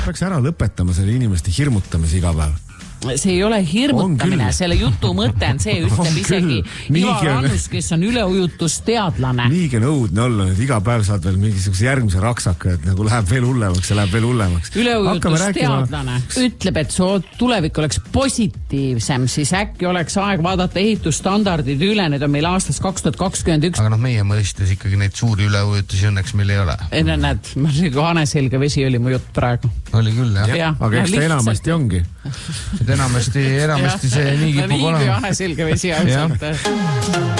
peaks ära lõpetama selle inimeste hirmutamise iga päev. See ei ole hirmutamine, selle jutu mõte on see, ütleb isegi Ivar Annus, kes on üleujutusteadlane. Niigi on õudne olla, et iga päev saad veel mingisuguse järgmise raksaka, et nagu läheb veel hullemaks ja läheb veel hullemaks. Üleujutusteadlane ütleb, et su tulevik oleks positiivsem, siis äkki oleks aeg vaadata ehitusstandardid üle, need on meil aastast 2021. Aga meie mõistes ikkagi neid suuri üleujutusi õnneks meil ei ole. Näed, haneselge vesi oli mu jutt praegu. Oli küll, jah. Aga eks ta enamasti ongi. Enamasti see nii kipub olema. Viibi haneselge vesi ausalt.